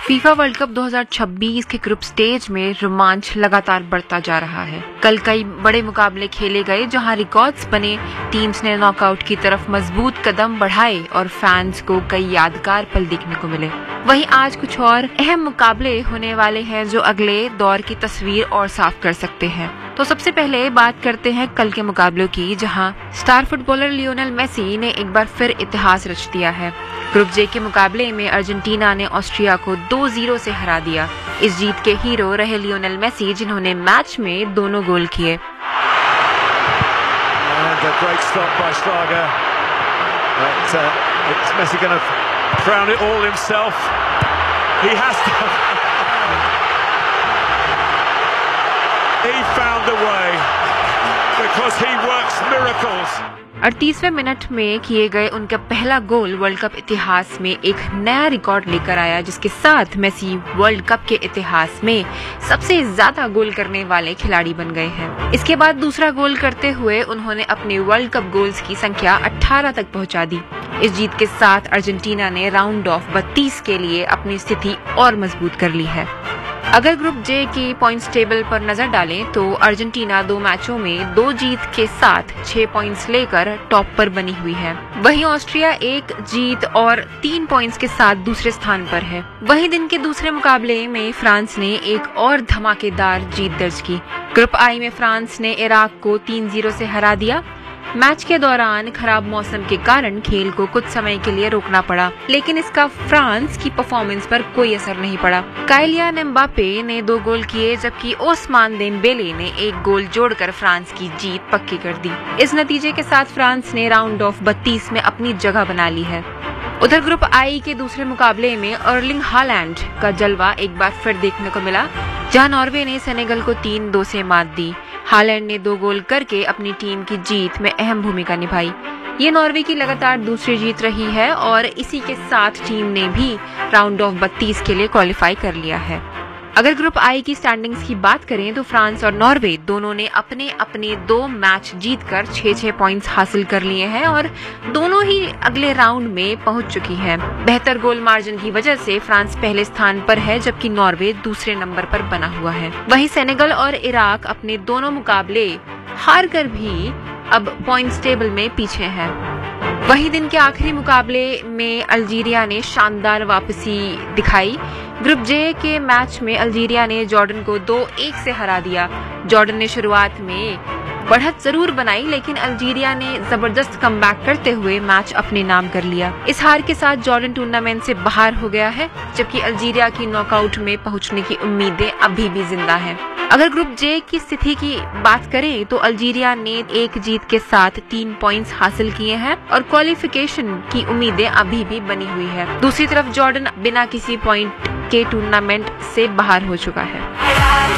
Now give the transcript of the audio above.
FIFA world cup 2026 के group stage में रोमांच लगातार बढ़ता जा रहा है। कल कई बड़े मुकाबले खेले गए जहां रिकॉर्ड्स बने, टीम्स ने नॉकआउट की तरफ मजबूत कदम बढ़ाए और फैंस को कई यादगार पल देखने को मिले। वहीं आज कुछ और अहम मुकाबले होने वाले हैं जो अगले दौर की तस्वीर और साफ कर सकते हैं। तो सबसे पहले बात करते हैं कल के मुकाबलों की, जहां स्टार फुटबॉलर लियोनेल मेसी ने एक बार फिर इतिहास रच दिया है। ग्रुप जे के मुकाबले में अर्जेंटीना ने ऑस्ट्रिया को 2-0 से हरा दिया। इस जीत के हीरो रहे लियोनेल मेसी, जिन्होंने मैच में दोनों गोल किए। He found a way because he works miracles. 38वें minute में किए गए उनका पहला गोल वर्ल्ड कप इतिहास में एक नया रिकॉर्ड लेकर आया, जिसके साथ मेसी वर्ल्ड कप के इतिहास में सबसे ज्यादा गोल करने वाले खिलाड़ी बन गए हैं। इसके बाद दूसरा गोल करते हुए उन्होंने अपने वर्ल्ड कप गोल्स की संख्या 18 तक पहुंचा दी। इस जीत के साथ अर्जेंटीना ने राउंड ऑफ 32 के लिए अपनी स्थिति और मजबूत कर ली है। अगर ग्रुप जे की पॉइंट्स टेबल पर नजर डालें तो अर्जेंटीना 2 मैचों में 2 जीत के साथ 6 पॉइंट्स लेकर टॉप पर बनी हुई है। वहीं ऑस्ट्रिया 1 जीत और 3 पॉइंट्स के साथ दूसरे स्थान पर है। वहीं दिन के दूसरे मुकाबले में फ्रांस ने एक और धमाकेदार जीत दर्ज की। ग्रुप आई में फ्रांस ने इराक को 3-0 से हरा दिया। मैच के दौरान खराब मौसम के कारण खेल को कुछ समय के लिए रोकना पड़ा, लेकिन इसका फ्रांस की परफॉर्मेंस पर कोई असर नहीं पड़ा। काइलियन एम्बापे ने 2 गोल किए, जबकि ओस्मान देम्बेले ने 1 गोल जोड़कर फ्रांस की जीत पक्की कर दी। इस नतीजे के साथ फ्रांस ने राउंड ऑफ 32 में अपनी जगह बना ली है। उधर ग्रुप आई के दूसरे मुकाबले में अर्लिंग हालैंड का जलवा एक बार फिर देखने को मिला, जहां नॉर्वे ने सेनेगल को 3-2 से मात दी। हालैंड ने 2 गोल करके अपनी टीम की जीत में अहम भूमिका निभाई। ये नॉर्वे की लगातार दूसरी जीत रही है और इसी के साथ टीम ने भी राउंड ऑफ 32 के लिए क्वालिफाई कर लिया है। अगर ग्रुप आई की स्टैंडिंग्स की बात करें तो फ्रांस और नॉर्वे दोनों ने अपने अपने 2 मैच जीतकर 6-6 पॉइंट्स हासिल कर लिए हैं और दोनों ही अगले राउंड में पहुंच चुकी हैं। बेहतर गोल मार्जिन की वजह से फ्रांस पहले स्थान पर है, जबकि नॉर्वे दूसरे नंबर पर बना हुआ है। वहीं सेनेगल और इराक अपने दोनों मुकाबले हार कर भी अब पॉइंट्स टेबल में पीछे हैं। वहीं दिन के आखिरी मुकाबले में अल्जीरिया ने शानदार वापसी दिखाई। ग्रुप जे के मैच में अल्जीरिया ने जॉर्डन को 2-1 से हरा दिया। जॉर्डन ने शुरुआत में बढ़त जरूर बनाई, लेकिन अल्जीरिया ने जबरदस्त कमबैक करते हुए मैच अपने नाम कर लिया। इस हार के साथ जॉर्डन टूर्नामेंट से बाहर हो गया है, जबकि अल्जीरिया की नॉकआउट में पहुंचने की उम्मीदें अभी भी जिंदा हैं। अगर ग्रुप जे की स्थिति की बात करें तो अल्जीरिया ने 1 जीत के साथ 3 पॉइंट्स हासिल किए हैं और क्वालिफिकेशन की उम्मीदें अभी भी बनी हुई है। दूसरी तरफ जॉर्डन बिना किसी पॉइंट के टूर्नामेंट से बाहर हो चुका है।